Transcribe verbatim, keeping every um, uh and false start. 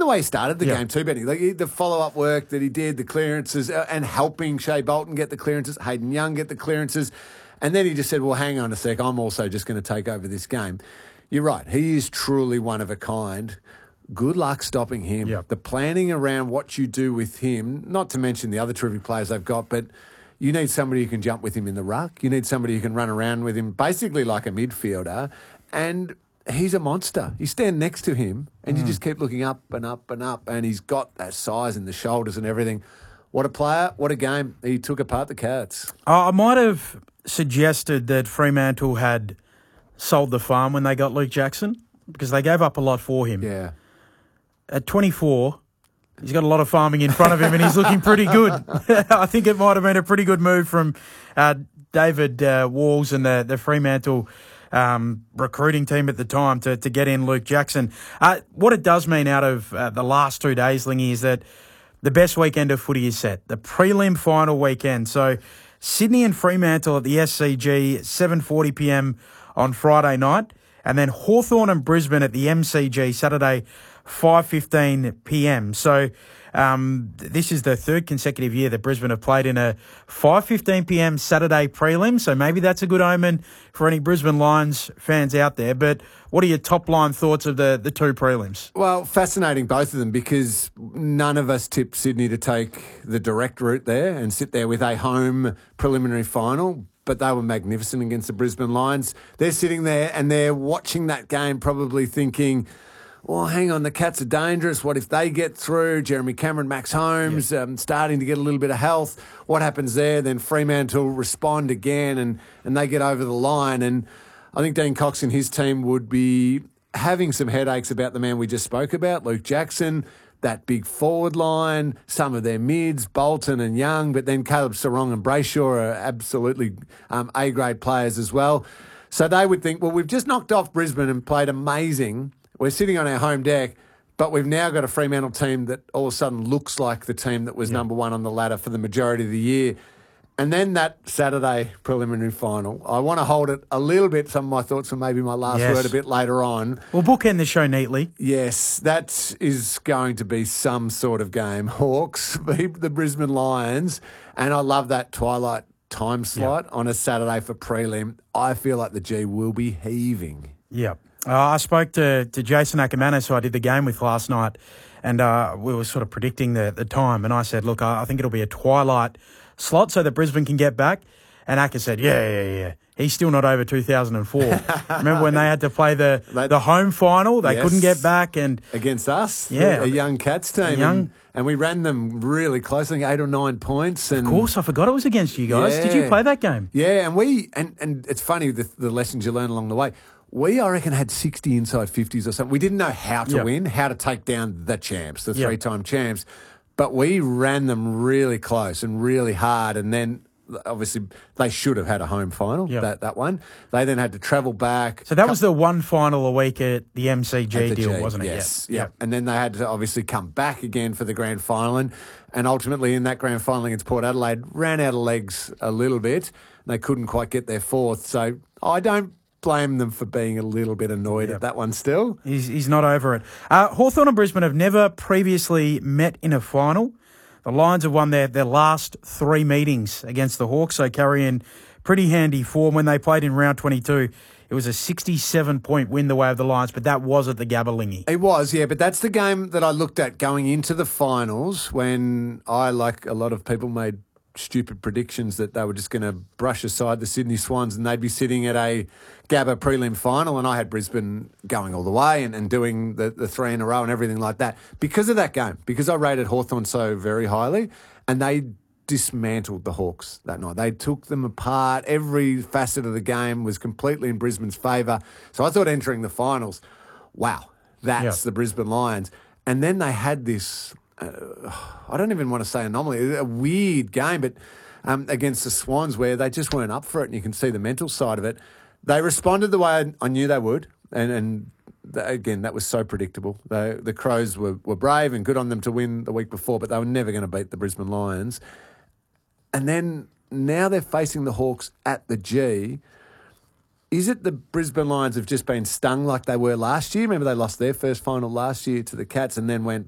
the way he started the Yeah. game too, Benny. Like he- the follow-up work that he did, the clearances, uh, and helping Shea Bolton get the clearances, Hayden Young get the clearances. And then he just said, well, hang on a sec, I'm also just going to take over this game. You're right. He is truly one of a kind. Good luck stopping him. Yep. The planning around what you do with him, not to mention the other terrific players they've got, but you need somebody who can jump with him in the ruck. You need somebody who can run around with him basically like a midfielder. And he's a monster. You stand next to him and you just keep looking up and up and up, and he's got that size in the shoulders and everything. What a player. What a game. He took apart the Cats. I might have suggested that Fremantle had sold the farm when they got Luke Jackson because they gave up a lot for him. Yeah. At twenty-four, he's got a lot of farming in front of him and he's looking pretty good. I think it might have been a pretty good move from uh, David uh, Walls and the, the Fremantle um, recruiting team at the time to, to get in Luke Jackson. Uh, what it does mean out of uh, the last two days, Lingy, is that the best weekend of footy is set, the prelim final weekend. So Sydney and Fremantle at the S C G, seven forty p m on Friday night, and then Hawthorn and Brisbane at the M C G Saturday, five fifteen p m. So um, this is the third consecutive year that Brisbane have played in a five fifteen p m Saturday prelim, so maybe that's a good omen for any Brisbane Lions fans out there. But what are your top-line thoughts of the, the two prelims? Well, fascinating, both of them, because none of us tipped Sydney to take the direct route there and sit there with a home preliminary final, but they were magnificent against the Brisbane Lions. They're sitting there and they're watching that game probably thinking, well, hang on, the Cats are dangerous. What if they get through? Jeremy Cameron, Max Holmes, yeah. um, starting to get a little bit of health. What happens there? Then Fremantle respond again and, and they get over the line. And I think Dean Cox and his team would be having some headaches about the man we just spoke about, Luke Jackson, that big forward line, some of their mids, Bolton and Young, but then Caleb Sarong and Brayshaw are absolutely um, A-grade players as well. So they would think, well, we've just knocked off Brisbane and played amazing. We're sitting on our home deck, but we've now got a Fremantle team that all of a sudden looks like the team that was yeah. number one on the ladder for the majority of the year. And then that Saturday preliminary final, I want to hold it a little bit, some of my thoughts and maybe my last yes. word a bit later on. We'll bookend the show neatly. Yes, that is going to be some sort of game. Hawks beat the Brisbane Lions, and I love that twilight time slot yep. on a Saturday for prelim. I feel like the G will be heaving. Yep. Uh, I spoke to, to Jason Ackermanis, who I did the game with last night, and uh, we were sort of predicting the, the time, and I said, look, I, I think it'll be a twilight slot so that Brisbane can get back. And Acker said, yeah, yeah, yeah. He's still not over two thousand four. Remember when they had to play the, the home final? They yes. couldn't get back. and Against us, yeah, a young Cats team. Young, and, and we ran them really close, I think eight or nine points. And of course, I forgot it was against you guys. Yeah. Did you play that game? Yeah, and we, and, and it's funny, the, the lessons you learn along the way. We, I reckon, had sixty inside fifties or something. We didn't know how to yep. win, how to take down the champs, the yep. three-time champs. But we ran them really close and really hard. And then, obviously, they should have had a home final, yep. that, that one. They then had to travel back. So that was the one final a week at the M C G the deal, G, wasn't it? Yes. Yep. Yep. And then they had to obviously come back again for the grand final. And, and ultimately, in that grand final against Port Adelaide, ran out of legs a little bit. They couldn't quite get their fourth. So I don't blame them for being a little bit annoyed yep. at that one still. He's, he's not over it. Uh, Hawthorn and Brisbane have never previously met in a final. The Lions have won their, their last three meetings against the Hawks, so carry in pretty handy form. When they played in round twenty-two, it was a sixty-seven point win the way of the Lions, but that was at the Gabba, Lingy. It was, yeah, but that's the game that I looked at going into the finals when I, like a lot of people, made stupid predictions that they were just going to brush aside the Sydney Swans and they'd be sitting at a Gabba prelim final, and I had Brisbane going all the way and, and doing the, the three in a row and everything like that because of that game, because I rated Hawthorn so very highly, and they dismantled the Hawks that night. They took them apart. Every facet of the game was completely in Brisbane's favour. So I thought entering the finals, wow, that's yeah. the Brisbane Lions. And then they had this... Uh, I don't even want to say anomaly, a weird game, but um, against the Swans where they just weren't up for it, and you can see the mental side of it. They responded the way I, I knew they would, and, and the, again, that was so predictable. They, the Crows were, were brave and good on them to win the week before, but they were never going to beat the Brisbane Lions. And then now they're facing the Hawks at the G. Is it the Brisbane Lions have just been stung like they were last year? Remember they lost their first final last year to the Cats and then went